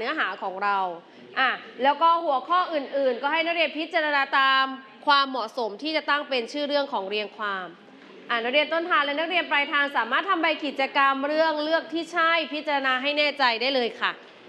เนื้อหาของเราแล้วก็หัวข้ออื่นๆก็ให้นักเรียนพิจารณาตามความเหมาะสมที่จะตั้งเป็นชื่อเรื่องของเรียงความนักเรียนต้นทางและนักเรียนปลายทางสามารถทำใบกิจกรรมเรื่องเลือกที่ใช่พิจารณาให้แน่ใจได้เลยค่ะ